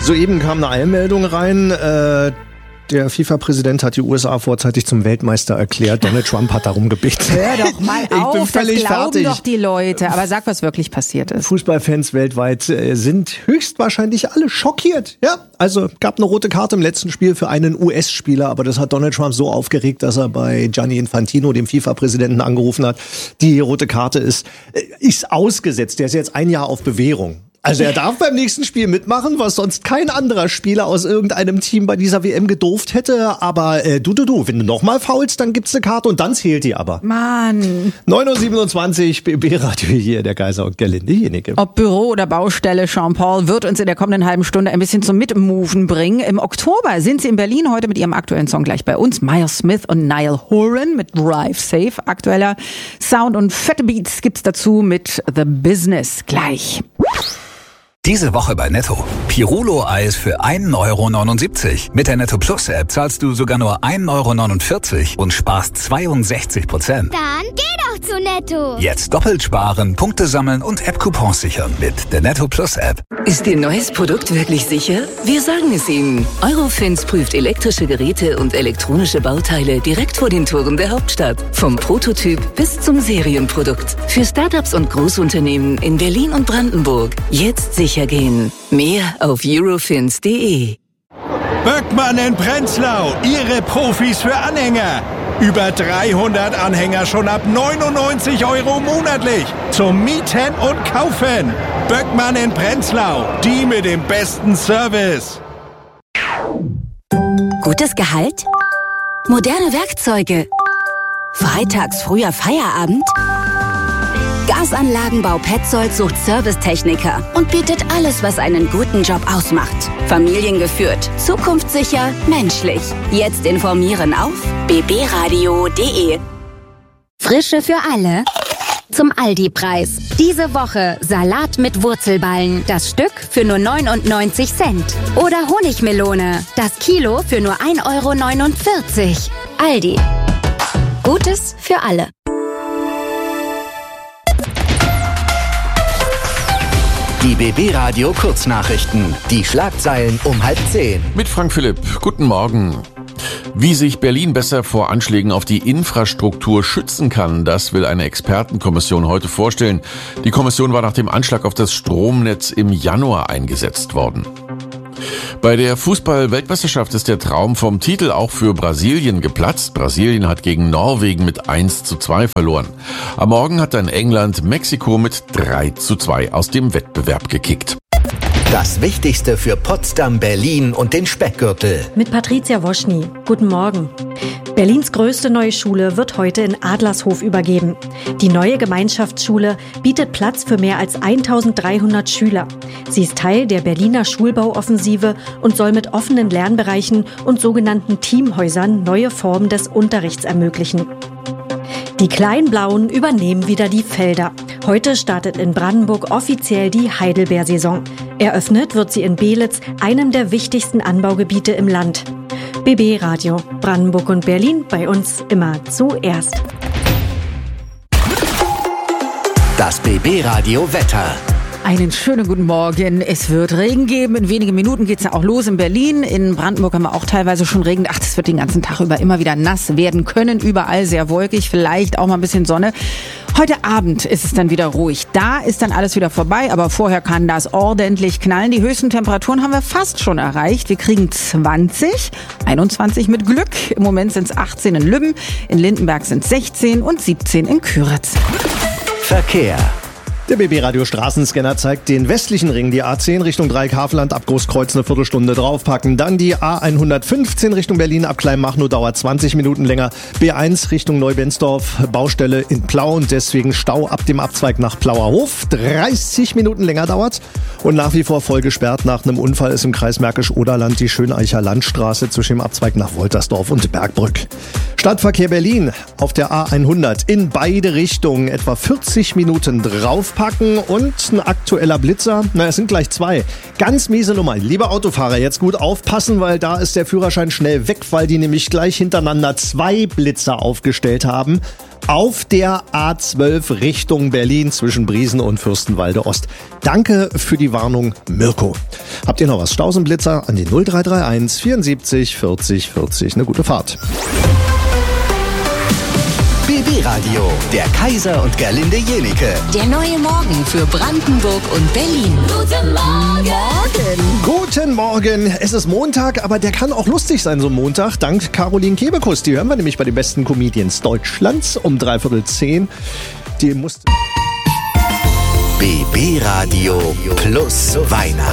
Soeben kam eine Eilmeldung rein. Der FIFA-Präsident hat die USA vorzeitig zum Weltmeister erklärt. Donald Trump hat darum gebeten. Hör doch mal auf, ich bin völlig das glauben fertig. doch die Leute. Aber sag, was wirklich passiert ist. Fußballfans weltweit sind höchstwahrscheinlich alle schockiert. Ja, also gab eine rote Karte im letzten Spiel für einen US-Spieler, aber das hat Donald Trump so aufgeregt, dass er bei Gianni Infantino, dem FIFA-Präsidenten, angerufen hat. Die rote Karte ist ausgesetzt. Der ist jetzt 1 Jahr auf Bewährung. Also er darf beim nächsten Spiel mitmachen, was sonst kein anderer Spieler aus irgendeinem Team bei dieser WM gedurft hätte. Aber wenn du nochmal faulst, dann gibt's eine Karte und dann zählt die aber. Mann. 9.27 Uhr, BB-Radio hier, der Kaiser und Gerlinde Jenike. Ob Büro oder Baustelle, Jean-Paul wird uns in der kommenden halben Stunde ein bisschen zum Mitmoven bringen. Im Oktober sind sie in Berlin, heute mit ihrem aktuellen Song gleich bei uns. Miles Smith und Niall Horan mit Drive Safe. Aktueller Sound und fette Beats gibt's dazu mit The Business gleich. Diese Woche bei Netto. Pirulo-Eis für 1,79 €. Mit der Netto Plus App zahlst du sogar nur 1,49 € und sparst 62%. Dann geh doch zu Netto. Jetzt doppelt sparen, Punkte sammeln und App-Coupons sichern mit der Netto Plus App. Ist Ihr neues Produkt wirklich sicher? Wir sagen es Ihnen. Eurofins prüft elektrische Geräte und elektronische Bauteile direkt vor den Toren der Hauptstadt. Vom Prototyp bis zum Serienprodukt. Für Startups und Großunternehmen in Berlin und Brandenburg. Jetzt sicher gehen. Mehr auf eurofins.de. Böckmann in Prenzlau, Ihre Profis für Anhänger. Über 300 Anhänger schon ab 99 € monatlich. Zum Mieten und Kaufen. Böckmann in Prenzlau, die mit dem besten Service. Gutes Gehalt? Moderne Werkzeuge? Freitags früher Feierabend? Gasanlagenbau Petzold sucht Servicetechniker und bietet alles, was einen guten Job ausmacht. Familiengeführt, zukunftssicher, menschlich. Jetzt informieren auf bbradio.de. Frische für alle. Zum Aldi-Preis. Diese Woche Salat mit Wurzelballen. Das Stück für nur 99 Cent. Oder Honigmelone. Das Kilo für nur 1,49 €. Aldi. Gutes für alle. Die BB-Radio Kurznachrichten. Die Schlagzeilen um 9:30. Mit Frank Philipp. Guten Morgen. Wie sich Berlin besser vor Anschlägen auf die Infrastruktur schützen kann, das will eine Expertenkommission heute vorstellen. Die Kommission war nach dem Anschlag auf das Stromnetz im Januar eingesetzt worden. Bei der Fußball-Weltmeisterschaft ist der Traum vom Titel auch für Brasilien geplatzt. Brasilien hat gegen Norwegen mit 1:2 verloren. Am Morgen hat dann England Mexiko mit 3:2 aus dem Wettbewerb gekickt. Das Wichtigste für Potsdam, Berlin und den Speckgürtel. Mit Patricia Woschny. Guten Morgen. Berlins größte neue Schule wird heute in Adlershof übergeben. Die neue Gemeinschaftsschule bietet Platz für mehr als 1.300 Schüler. Sie ist Teil der Berliner Schulbauoffensive und soll mit offenen Lernbereichen und sogenannten Teamhäusern neue Formen des Unterrichts ermöglichen. Die Kleinblauen übernehmen wieder die Felder. Heute startet in Brandenburg offiziell die Heidelbeersaison. Eröffnet wird sie in Belitz, einem der wichtigsten Anbaugebiete im Land. BB Radio, Brandenburg und Berlin, bei uns immer zuerst. Das BB Radio Wetter. Einen schönen guten Morgen. Es wird Regen geben. In wenigen Minuten geht's ja auch los in Berlin. In Brandenburg haben wir auch teilweise schon Regen. Ach, das wird den ganzen Tag über immer wieder nass werden können. Überall sehr wolkig, vielleicht auch mal ein bisschen Sonne. Heute Abend ist es dann wieder ruhig. Da ist dann alles wieder vorbei, aber vorher kann das ordentlich knallen. Die höchsten Temperaturen haben wir fast schon erreicht. Wir kriegen 20, 21 mit Glück. Im Moment sind es 18 in Lübben, in Lindenberg sind es 16 und 17 in Küritz. Verkehr. Der BB-Radio Straßenscanner zeigt den westlichen Ring, die A10 Richtung Dreieck-Havelland, ab Großkreuz eine Viertelstunde draufpacken. Dann die A115 Richtung Berlin, ab Kleinmachnow dauert 20 Minuten länger. B1 Richtung Neubensdorf, Baustelle in Plau und deswegen Stau ab dem Abzweig nach Plauerhof. 30 Minuten länger dauert und nach wie vor voll gesperrt. Nach einem Unfall ist im Kreis Märkisch-Oderland die Schöneicher Landstraße zwischen dem Abzweig nach Woltersdorf und Bergbrück. Stadtverkehr Berlin auf der A100 in beide Richtungen etwa 40 Minuten draufpacken. auspacken und ein aktueller Blitzer. Na, es sind gleich 2. Ganz miese Nummer. Liebe Autofahrer, jetzt gut aufpassen, weil da ist der Führerschein schnell weg, weil die nämlich gleich hintereinander 2 Blitzer aufgestellt haben. Auf der A12 Richtung Berlin zwischen Briesen und Fürstenwalde Ost. Danke für die Warnung, Mirko. Habt ihr noch was? Stausenblitzer an die 0331 74 40 40. Eine gute Fahrt. BB Radio, der Kaiser und Gerlinde Jenike. Der neue Morgen für Brandenburg und Berlin. Guten Morgen! Guten Morgen. Es ist Montag, aber der kann auch lustig sein, so ein Montag. Dank Caroline Kebekus. Die hören wir nämlich bei den besten Comedians Deutschlands um 9:45. Die musste... BB Radio plus Weihnachten.